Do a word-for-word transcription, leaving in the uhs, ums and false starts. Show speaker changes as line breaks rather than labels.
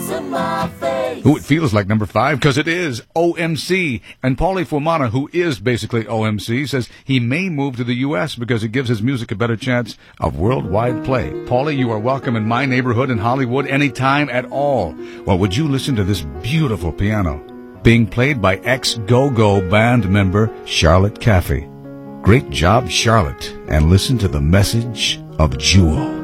in my face.
Ooh, it feels like number five because it is O M C. And Paulie Fumana, who is basically O M C, says he may move to the U S because it gives his music a better chance of worldwide play. Paulie, you are welcome in my neighborhood in Hollywood anytime at all. Well, would you listen to this beautiful piano being played by ex-Go-Go band member Charlotte Caffey? Great job, Charlotte. And listen to the message of Jewel.